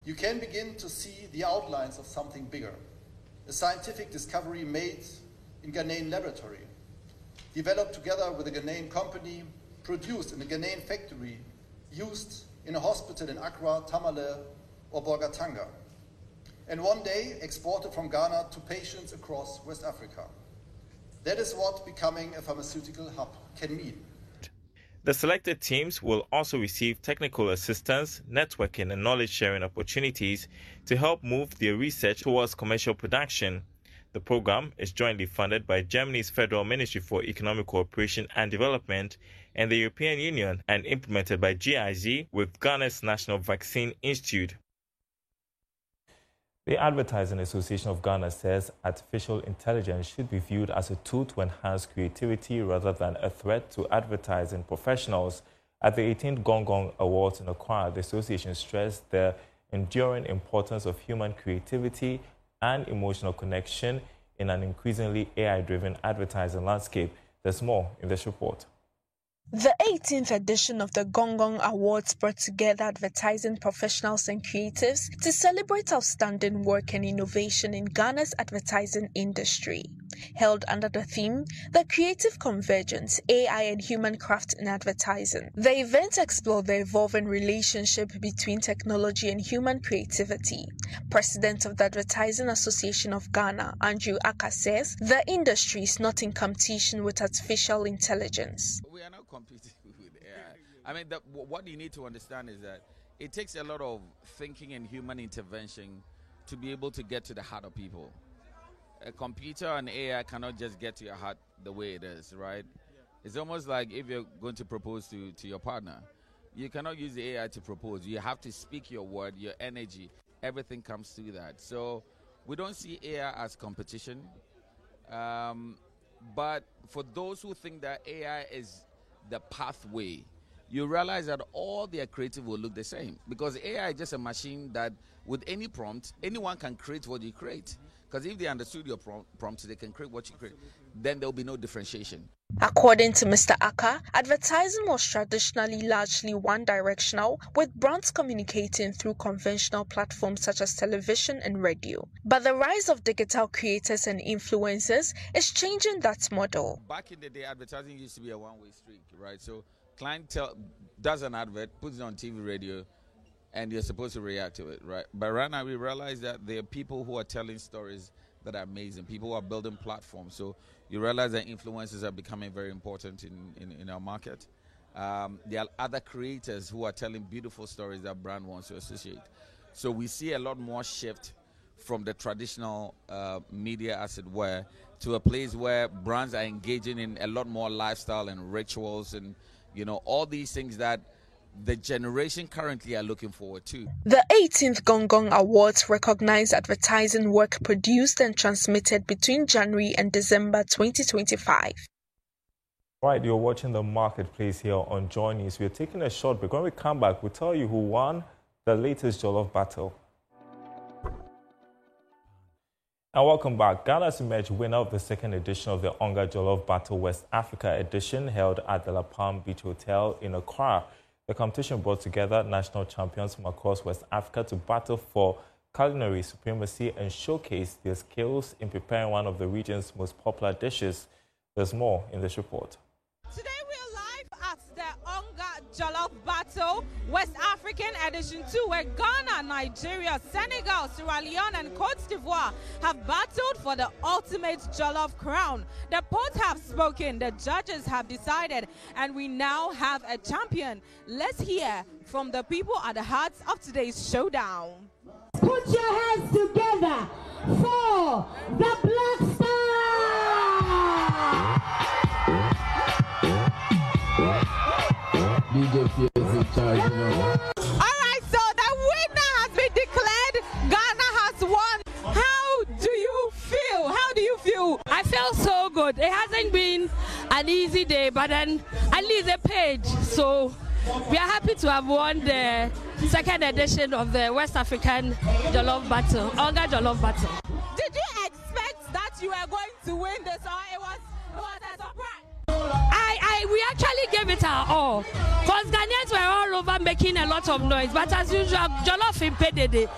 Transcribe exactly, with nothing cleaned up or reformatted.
you can begin to see the outlines of something bigger, a scientific discovery made in Ghanaian laboratory, developed together with a Ghanaian company, produced in a Ghanaian factory, used in a hospital in Accra, Tamale, or Bolgatanga, and one day exported from Ghana to patients across West Africa. That is what becoming a pharmaceutical hub can mean. The selected teams will also receive technical assistance, networking and knowledge-sharing opportunities to help move their research towards commercial production. The program is jointly funded by Germany's Federal Ministry for Economic Cooperation and Development and the European Union and implemented by G I Z with Ghana's National Vaccine Institute. The Advertising Association of Ghana says artificial intelligence should be viewed as a tool to enhance creativity rather than a threat to advertising professionals. At the eighteenth Gong Gong Awards in Accra, the association stressed the enduring importance of human creativity and emotional connection in an increasingly A I-driven advertising landscape. There's more in this report. The eighteenth edition of the Gong Gong Awards brought together advertising professionals and creatives to celebrate outstanding work and innovation in Ghana's advertising industry. Held under the theme, The Creative Convergence, A I and Human Craft in Advertising. The event explored the evolving relationship between technology and human creativity. President of the Advertising Association of Ghana, Andrew Aka, says the industry is not in competition with artificial intelligence. We are not competing with A I. I mean, the, what you need to understand is that it takes a lot of thinking and human intervention to be able to get to the heart of people. A computer and A I cannot just get to your heart the way it is, right? Yeah. It's almost like if you're going to propose to, to your partner, you cannot use the A I to propose. You have to speak your word, your energy. Everything comes through that. So we don't see A I as competition. Um, but for those who think that A I is the pathway, you realize that all their creative will look the same. Because A I is just a machine that with any prompt, anyone can create what you create. Because if they understood your prompts, they can create what you create. Then there will be no differentiation. According to Mister Aka, advertising was traditionally largely one-directional, with brands communicating through conventional platforms such as television and radio. But the rise of digital creators and influencers is changing that model. Back in the day, advertising used to be a one-way street, right? So client tell, does an advert, puts it on T V, radio, and you're supposed to react to it, right? But right now we realize that there are people who are telling stories that are amazing, people who are building platforms. So you realize that influencers are becoming very important in, in, in our market. Um, there are other creators who are telling beautiful stories that brand wants to associate. So we see a lot more shift from the traditional uh, media, as it were, to a place where brands are engaging in a lot more lifestyle and rituals and, you know, all these things that the generation currently are looking forward to. The eighteenth Gong Gong Awards recognize advertising work produced and transmitted between January and December twenty twenty-five. Right, you're watching The Marketplace here on Joy News. We're taking a short break. When we come back, we'll tell you who won the latest Jollof Battle. And welcome back. Ghana's emerged winner of the second edition of the Onga Jollof Battle West Africa edition held at the La Palm Beach Hotel in Accra. The competition brought together national champions from across West Africa to battle for culinary supremacy and showcase their skills in preparing one of the region's most popular dishes. There's more in this report. Today we're live at the Onga Jollof Battle West African Edition two, where Ghana, Nigeria, Senegal, Sierra Leone and Cote d'Ivoire have battled for the ultimate Jollof crown. The poets have spoken, the judges have decided, and we now have a champion. Let's hear from the people at the heart of today's showdown. Put your hands together for the Black Star! All right, so the winner has been declared. Ghana has won. How do you feel? How do you feel? I feel so good. It hasn't been an easy day, but then at least a page. So we are happy to have won the second edition of the West African Jollof Battle, Onga Jollof Battle. Did you expect that you were going to win this, or it was, it was a surprise? I, I, we actually gave it our all, because Ghanaians were all over making a lot of noise, but as usual, Jollof impeded it.